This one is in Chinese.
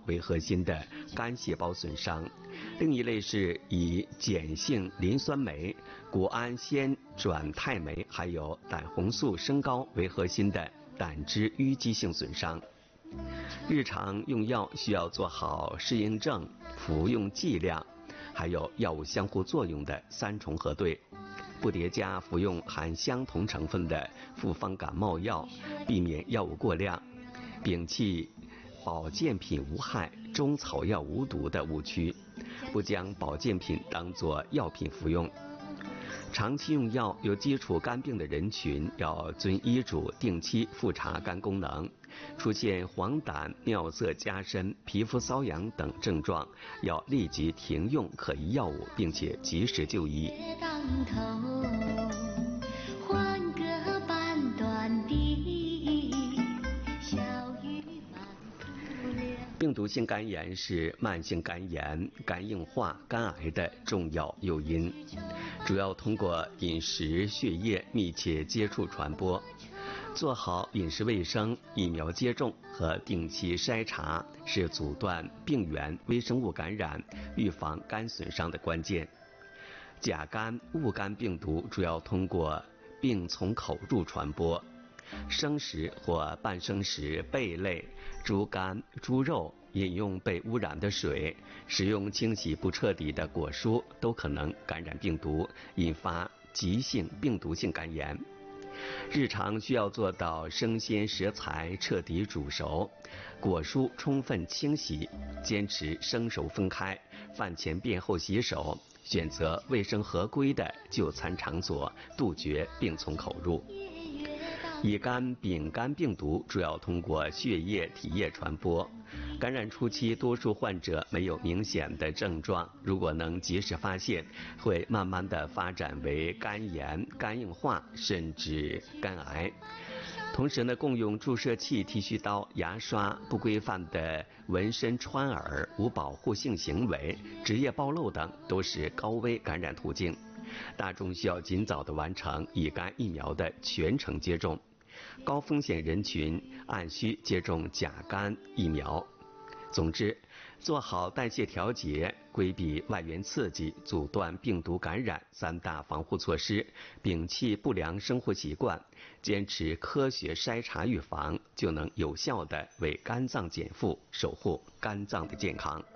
为核心的肝细胞损伤，另一类是以碱性磷酸酶、谷氨酰转肽酶还有胆红素升高为核心的胆汁淤积性损伤。日常用药需要做好适应症、服用剂量，还有药物相互作用的三重核对，不叠加服用含相同成分的复方感冒药，避免药物过量，摒弃保健品无害、中草药无毒的误区，不将保健品当作药品服用。长期用药有基础肝病的人群要遵医嘱定期复查肝功能，出现黄疸、尿色加深、皮肤瘙痒等症状，要立即停用可疑药物，并且及时就医。病毒性肝炎是慢性肝炎、肝硬化、肝癌的重要诱因，主要通过饮食、血液密切接触传播。做好饮食卫生、疫苗接种和定期筛查是阻断病原微生物感染、预防肝损伤的关键。甲肝、戊肝病毒主要通过病从口入传播。生食或半生食、贝类、猪肝、猪肉、饮用被污染的水、食用清洗不彻底的果蔬都可能感染病毒，引发急性病毒性肝炎。日常需要做到生鲜食材彻底煮熟，果蔬充分清洗，坚持生熟分开，饭前便后洗手，选择卫生合规的就餐场所，杜绝病从口入。乙肝、丙肝病毒主要通过血液、体液传播。感染初期，多数患者没有明显的症状，如果能及时发现，会慢慢的发展为肝炎、肝硬化，甚至肝癌。同时呢，共用注射器、剃须刀、牙刷、不规范的纹身、穿耳、无保护性行为、职业暴露等，都是高危感染途径。大众需要尽早的完成乙肝疫苗的全程接种。高风险人群按需接种甲肝疫苗。总之，做好代谢调节，规避外源刺激，阻断病毒感染三大防护措施，摒弃不良生活习惯，坚持科学筛查预防，就能有效地为肝脏减负，守护肝脏的健康。